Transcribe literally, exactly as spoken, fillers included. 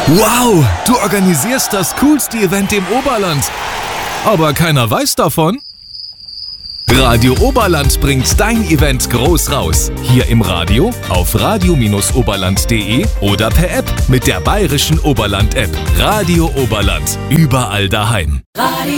Wow, du organisierst das coolste Event im Oberland. Aber keiner weiß davon? Radio Oberland bringt dein Event groß raus. Hier im Radio, auf radio oberland punkt de oder per App mit der bayerischen Oberland-App. Radio Oberland, überall daheim. Radio